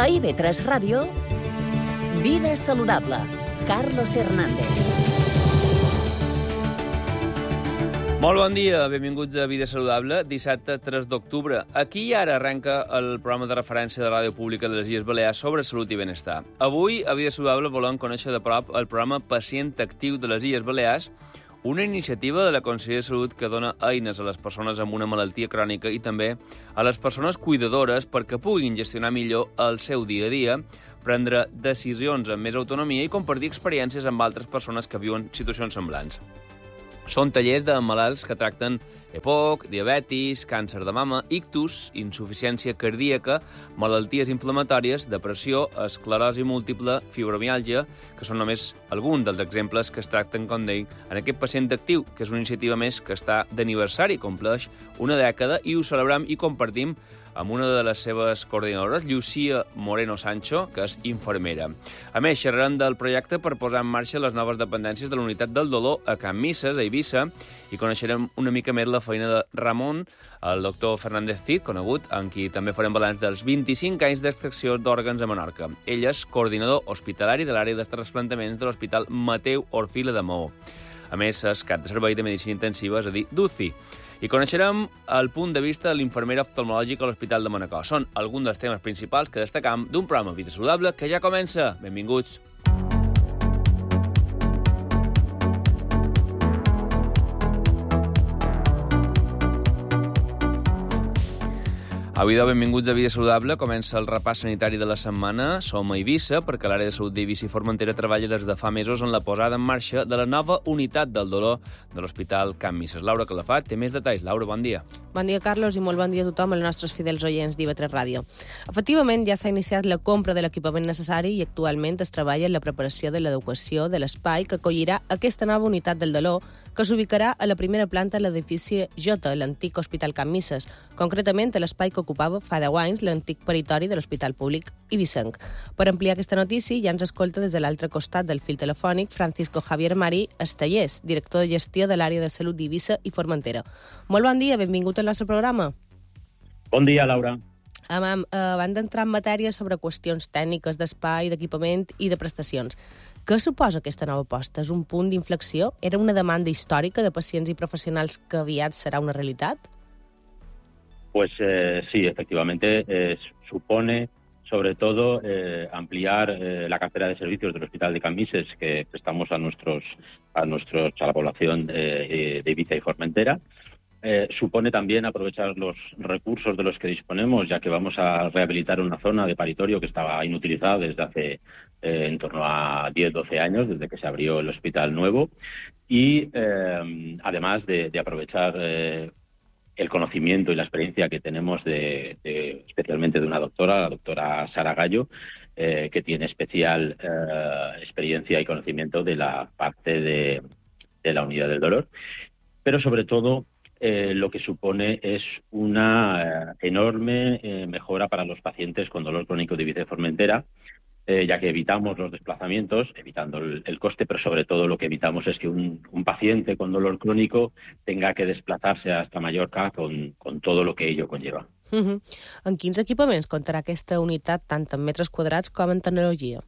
A IB3 Ràdio, Vida Saludable, Carlos Hernández. Molt bon dia, benvinguts a Vida Saludable, dissabte 3 d'octubre. Aquí i ara arrenca el programa de referència de Ràdio Pública de les Illes Balears sobre salut i benestar. Avui, a Vida Saludable, volem conèixer de prop el programa Pacient Actiu de les Illes Balears, una iniciativa de la Conselleria de Salut que dona eines a les persones amb una malaltia crònica i també a les persones cuidadores perquè puguin gestionar millor el seu dia a dia, prendre decisions amb més autonomia i compartir experiències amb altres persones que viuen situacions semblants. Són tallers de malalts que tracten EPOC, diabetis, càncer de mama, ictus, insuficiència cardíaca, malalties inflamatòries, depressió, esclerosi múltiple, fibromiàlgia, que són només alguns dels exemples que es tracten, com deia, en aquest pacient actiu, que és una iniciativa més que està d'aniversari, compleix una dècada, i ho celebrem i compartim amb una de les seves coordinadores, Llucia Moreno Sancho, que és infermera. A més, xerrarem del projecte per posar en marxa les noves dependències de la unitat del dolor a Can Misses, a Eivissa, i coneixerem una mica més la feina de Ramon, el doctor Fernández Cid, conegut, amb qui també farem balanç dels 25 anys d'extracció d'òrgans a Menorca. Ell és coordinador hospitalari de l'àrea de trasplantaments de l'Hospital Mateu Orfila de Maó. A més, és cap de servei de medicina intensiva, és a dir, d'UCI. I coneixerem el punt de vista de l'infermera oftalmològica a l'Hospital de Manacor. Són alguns dels temes principals que destacam d'un programa Vida Saludable que ja comença. Benvinguts. Avui, benvinguts a Vida Saludable. Comença el repàs sanitari de la setmana. Som a Eivissa, perquè l'àrea de salut d'Eivissa i Formentera treballa des de fa mesos en la posada en marxa de la nova unitat del dolor de l'Hospital Can Misses. Laura Calafat té més detalls. Laura, bon dia. Bon dia, Carlos, i molt bon dia a tothom, als nostres fidels oients d'IV3 Ràdio. Efectivament, ja s'ha iniciat la compra de l'equipament necessari i actualment es treballa en la preparació de l'adequació de l'espai que acollirà aquesta nova unitat del dolor, que s'ubicarà a la primera planta de l'edifici J, l'antic Hospital Can Misses, concretament a l'espai que ocupava fa 10 anys l'antic peritori de l'Hospital Públic Eivissenc. Per ampliar aquesta notícia, ja ens escolta des de l'altre costat del fil telefònic Francisco Javier Mari Estellers, director de gestió de l'àrea de salut d'Eivissa i Formentera. Molt bon dia, benvingut al nostre programa. Bon dia, Laura. Abans d'entrar en matèria sobre qüestions tècniques d'espai, d'equipament i de prestacions, què suposa aquesta nova aposta? És un punt d'inflexió? Era una demanda històrica de pacients i professionals que aviat serà una realitat? Pues sí, efectivamente, supone sobre todo ampliar la cartera de servicios del Hospital de Can Misses que prestamos a la población de Eivissa y Formentera. Supone también aprovechar los recursos de los que disponemos, ya que vamos a rehabilitar una zona de paritorio que estaba inutilizada desde hace en torno a 10-12 años, desde que se abrió el hospital nuevo, y además de aprovechar el conocimiento y la experiencia que tenemos especialmente de una doctora, la doctora Sara Gallo, que tiene especial experiencia y conocimiento de la parte de la unidad del dolor, pero sobre todo lo que supone es una enorme mejora para los pacientes con dolor crónico de Eivissa y Formentera, ya que evitamos los desplazamientos, evitando el coste, pero sobre todo lo que evitamos es que un paciente con dolor crónico tenga que desplazarse hasta Mallorca con todo lo que ello conlleva. En quins equipaments comptarà aquesta unitat, tant en metres quadrats com en tecnologia?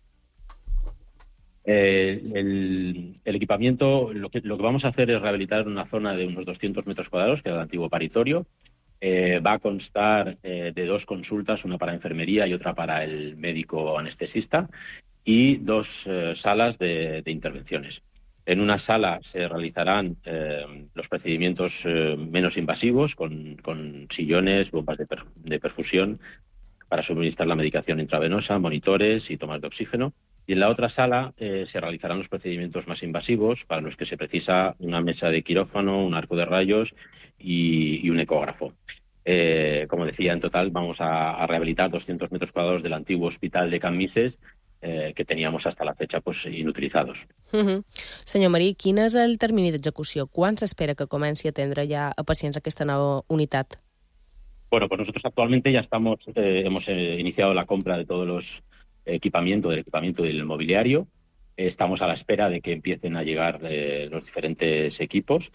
El equipamiento, lo que vamos a hacer es rehabilitar una zona de unos 200 metros cuadrados, que era el antiguo paritorio. Va a constar de 2 consultas, una para enfermería y otra para el médico anestesista, y 2 salas de intervenciones. En una sala se realizarán los procedimientos menos invasivos, con sillones, bombas de perfusión para suministrar la medicación intravenosa, monitores y tomas de oxígeno. Y en la otra sala se realizarán los procedimientos más invasivos, para los que se precisa una mesa de quirófano, un arco de rayos y un ecógrafo. Como decía, en total vamos a rehabilitar 200 metros cuadrados del antiguo Hospital de Can Misses, que teníamos hasta la fecha inutilizados. Senyor Marí, quin és el termini d'execució? Quan s'espera que comenci a atendre ja a pacients aquesta nova unitat? Bueno, pues nosotros actualmente ya hemos iniciado la compra de todos los del equipamiento y del mobiliario. Estamos a la espera de que empiecen a llegar los diferentes equipos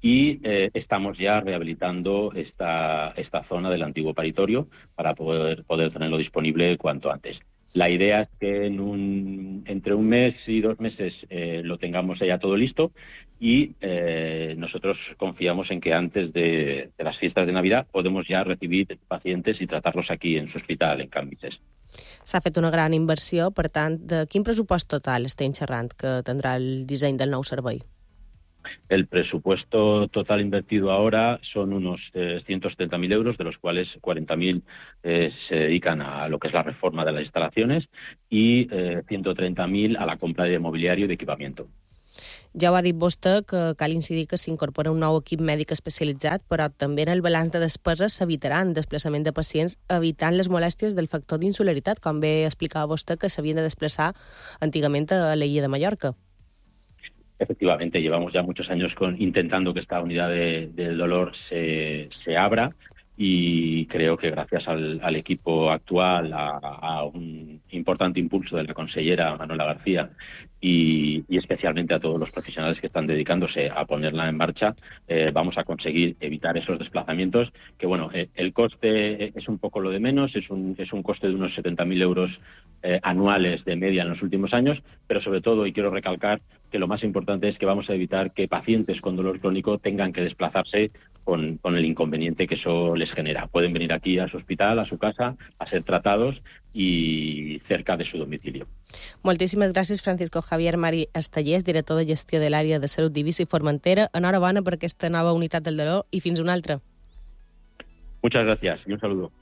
y estamos ya rehabilitando esta zona del antiguo paritorio para poder tenerlo disponible cuanto antes. La idea es que entre un mes y 2 meses lo tengamos ya todo listo y nosotros confiamos en que antes de las fiestas de Navidad podemos ya recibir pacientes y tratarlos aquí en su hospital, en Cambises. S'ha fet una gran inversió, per tant, de quin pressupost total estem xerrant que tindrà el disseny del nou servei? El presupuesto total invertido ahora son unos 170.000 euros, de los cuales 40.000 se dedican a lo que es la reforma de las instalaciones y 130.000 a la compra de mobiliario y de equipamiento. Ja ho ha dit vostè que cal incidir que s'incorpora un nou equip mèdic especialitzat, però també en el balanç de despeses s'evitaran desplaçament de pacients, evitant les molèsties del factor d'insularitat, com bé explicava vostè que s'havien de desplaçar antigament a l'illa de Mallorca. Efectivamente, llevamos ya muchos años intentando que esta unidad del dolor se abra y creo que gracias al equipo actual, a un importante impulso de la consellera Manuela García y especialmente a todos los profesionales que están dedicándose a ponerla en marcha, vamos a conseguir evitar esos desplazamientos, que bueno, el coste es un poco lo de menos, es un coste de unos 70.000 euros anuales de media en los últimos años, pero sobre todo, y quiero recalcar, que lo más importante es que vamos a evitar que pacientes con dolor crónico tengan que desplazarse con el inconveniente que eso les genera. Pueden venir aquí a su hospital, a su casa, a ser tratados y cerca de su domicilio. Moltíssimes gràcies, Francisco Javier Mari Estellés, director de gestió de l'àrea de salut d'Eivissa i Formentera. Enhorabona per aquesta nova unitat del dolor i fins una altra. Muchas gracias y un saludo.